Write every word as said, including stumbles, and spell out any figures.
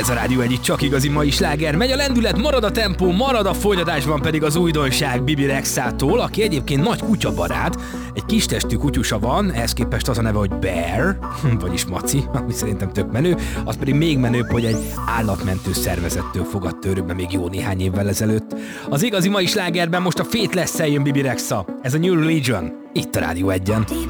Ez a Rádió egy csak igazi mai sláger. Megy a lendület, marad a tempó, marad a folytatásban pedig az újdonság Bibi Rexától, aki egyébként nagy kutyabarát. Egy kis testű kutyusa van, ehhez képest az a neve, hogy Bear, vagyis Maci, ami szerintem tök menő. Az pedig még menőbb, hogy egy állatmentő szervezettől fogadta örökbe még jó néhány évvel ezelőtt. Az igazi mai slágerben most a Faithless-szel jön Bibi Rexa. Ez a New Religion, itt a Rádió egyen.